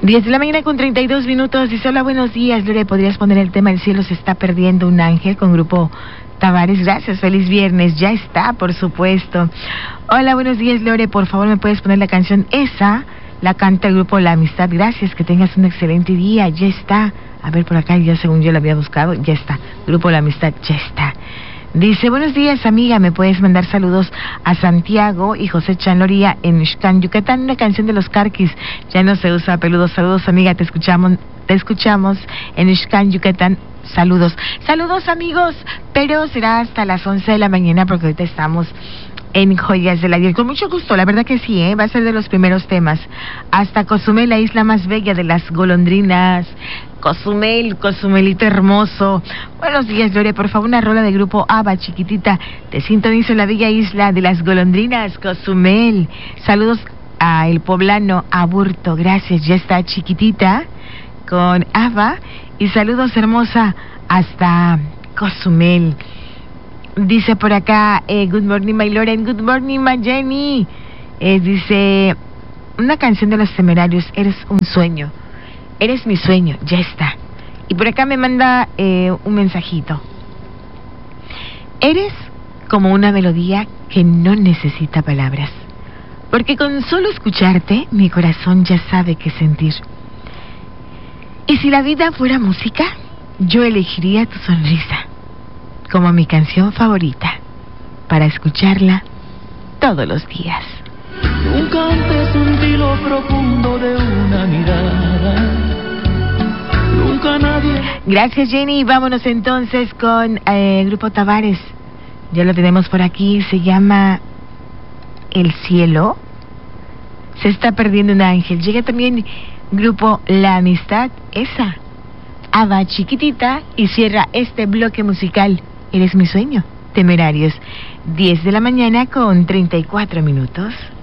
10 de la mañana con 32 minutos. Dice: hola, buenos días, Lore, ¿podrías poner el tema El cielo se está perdiendo un ángel con Grupo Tavares? Gracias, feliz viernes. Ya está, por supuesto. Hola, buenos días, Lore, por favor me puedes poner la canción esa, la canta el grupo La Amistad. Gracias, que tengas un excelente día. Ya está. A ver, por acá, ya según yo la había buscado, ya está. Grupo La Amistad, ya está. Dice: buenos días, amiga, ¿me puedes mandar saludos a Santiago y José Chanloría en Xcán, Yucatán? Una canción de los Carquis, ya no se usa peludos. Saludos, amiga, te escuchamos en Xcán, Yucatán. Saludos, amigos, pero será hasta las 11 de la mañana porque ahorita estamos en Joyas del Ayer. Con mucho gusto, la verdad que sí, va a ser de los primeros temas. Hasta Cozumel, la isla más bella de las golondrinas. Cozumel, Cozumelito hermoso. Buenos días, Lore, por favor, una rola de grupo ABBA, Chiquitita. Te sintonizo en la bella isla de las golondrinas, Cozumel. Saludos a el poblano Aburto. Gracias, ya está Chiquitita con ABBA. Y saludos, hermosa, hasta Cozumel. Dice por acá, good morning, my Loren, good morning, my Jenny. Dice, una canción de Los Temerarios, Eres un sueño. Eres mi sueño, ya está. Y por acá me manda un mensajito. Eres como una melodía que no necesita palabras, porque con solo escucharte, mi corazón ya sabe qué sentir. Y si la vida fuera música, yo elegiría tu sonrisa como mi canción favorita, para escucharla todos los días. Nunca antes sentí lo profundo de una mirada. Nunca nadie. Gracias, Jenny. Vámonos entonces con Grupo Tavares. Ya lo tenemos por aquí. Se llama El cielo se está perdiendo un ángel. Llega también Grupo La Amistad, esa ABBA, Chiquitita, y cierra este bloque musical Eres mi sueño, Temerarios. 10 de la mañana con 34 minutos.